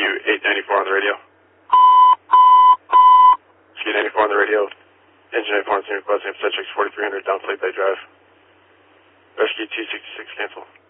Rescue 894 on the radio. Rescue 94 on the radio. Engine 8 on the request, Centrix 4300 down Fleet Bay Drive. Rescue 266 cancel.